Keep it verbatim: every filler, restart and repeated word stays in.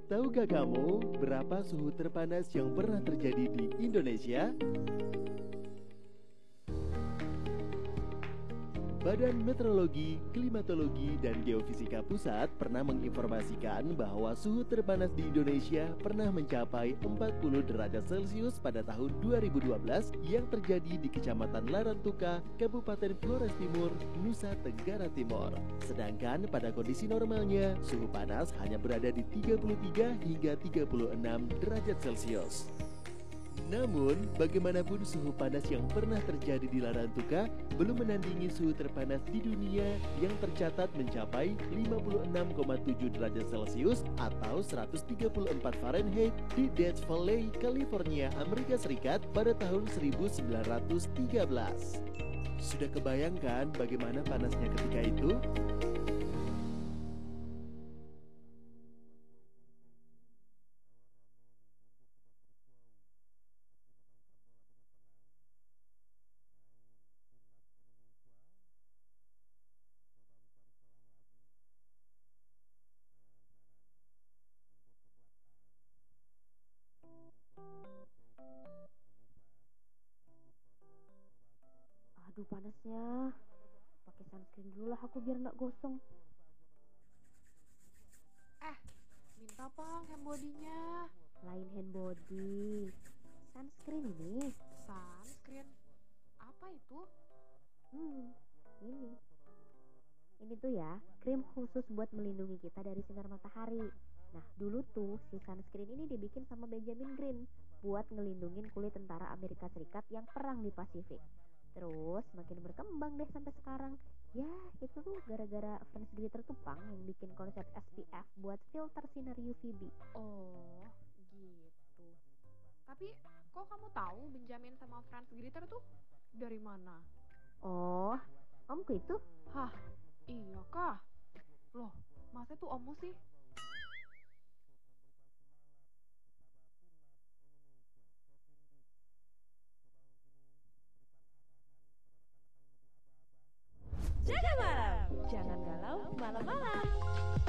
Tahukah kamu berapa suhu terpanas yang pernah terjadi di Indonesia? Badan Meteorologi, Klimatologi, dan Geofisika Pusat pernah menginformasikan bahwa suhu terpanas di Indonesia pernah mencapai empat puluh derajat Celcius pada tahun dua ribu dua belas yang terjadi di Kecamatan Larantuka, Kabupaten Flores Timur, Nusa Tenggara Timur. Sedangkan pada kondisi normalnya, suhu panas hanya berada di tiga puluh tiga hingga tiga puluh enam derajat Celcius. Namun, bagaimanapun suhu panas yang pernah terjadi di Larantuka belum menandingi suhu terpanas di dunia yang tercatat mencapai lima puluh enam koma tujuh derajat Celcius atau seratus tiga puluh empat Fahrenheit di Death Valley, California, Amerika Serikat pada tahun seribu sembilan ratus tiga belas. Sudah kebayangkan bagaimana panasnya ketika itu? Aduh panasnya. Pakai sunscreen dulu lah aku biar nggak gosong. Eh, minta bang hand bodinya. Lain hand body. Sunscreen ini. Sunscreen? Apa itu? Hmm, ini. Ini tuh ya, krim khusus buat melindungi kita dari sinar matahari. Nah, dulu tuh si sunscreen ini dibikin sama Benjamin Green buat ngelindungin kulit tentara Amerika Serikat yang perang di Pasifik. Terus makin berkembang deh sampai sekarang. Ya, itu tuh gara-gara Franz Griter tuh Pang yang bikin konsep S P F buat filter sinar U V B. Oh, gitu. Tapi kok kamu tahu Benjamin sama Franz Griter tuh dari mana? Oh, omku itu? Hah, iya kah? Loh, masa tuh ommu sih? Jaga malam, jangan galau malam-malam.